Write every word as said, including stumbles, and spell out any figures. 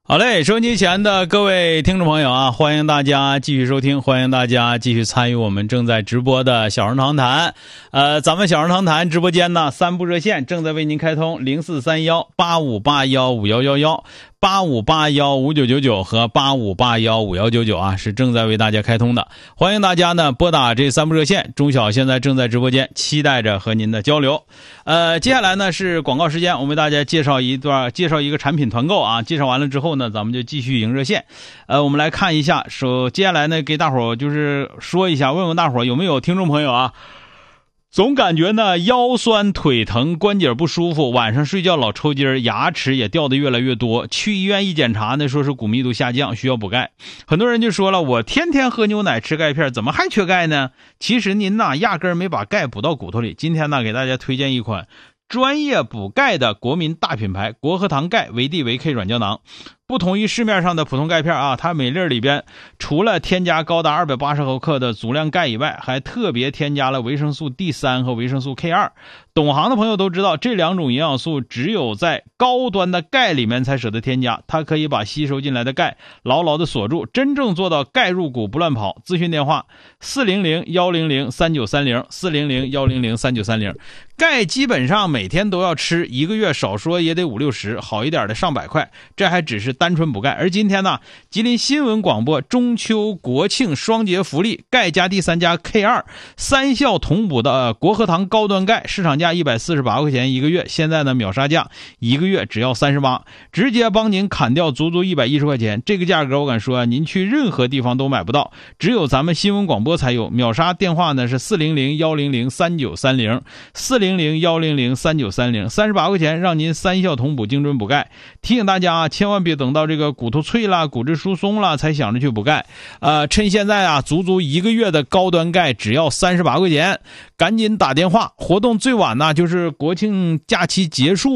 好嘞，收音机前的各位听众朋友啊，欢迎大家继续收听，欢迎大家继续参与我们正在直播的小人堂谈。呃，咱们小人堂谈直播间呢，三部热线正在为您开通，零四三幺八五八幺五幺幺幺。八五八幺五九九九和八五八幺五幺九九啊，是正在为大家开通的。欢迎大家呢拨打这三部热线，钟晓现在正在直播间，期待着和您的交流。呃，接下来呢是广告时间，我们为大家介绍一段，介绍一个产品团购啊。介绍完了之后呢，咱们就继续迎热线。呃，我们来看一下，说接下来呢给大伙儿就是说一下，问问大伙儿有没有听众朋友啊。总感觉呢腰酸腿疼关节不舒服，晚上睡觉老抽筋，牙齿也掉得越来越多，去医院一检查呢说是骨密度下降，需要补钙。很多人就说了，我天天喝牛奶吃钙片，怎么还缺钙呢？其实您呐压根儿没把钙补到骨头里。今天呢给大家推荐一款专业补钙的国民大品牌国和堂钙维 D 维 K 软胶囊。不同于市面上的普通钙片啊，它每粒里边除了添加高达二百八十毫克的足量钙以外，还特别添加了维生素 D 三 和维生素 K 二。懂行的朋友都知道，这两种营养素只有在高端的钙里面才舍得添加，它可以把吸收进来的钙牢牢的锁住，真正做到钙入骨不乱跑。咨询电话四零零一零零三九三零 四零零一零零三九三零。钙基本上每天都要吃，一个月少说也得五六十，好一点的上百块，这还只是单纯补钙。而今天呢，吉林新闻广播中秋国庆双节福利，钙加 D 三 加 K 二 三效同补的、呃、国和堂高端钙，市场价一百四十八块钱一个月，现在呢秒杀价一个月只要三十八，直接帮您砍掉足足一百一十块钱。这个价格我敢说啊，您去任何地方都买不到，只有咱们新闻广播才有。秒杀电话呢是四零零一零零三九三零 四零零一零零三九三零，三十八块钱让您三效同补，精准补钙。提醒大家啊，千万别等到这个骨头脆了、骨质疏松了才想着去补钙。呃，趁现在啊，足足一个月的高端钙只要三十八块钱，赶紧打电话。活动最晚呢就是国庆假期结束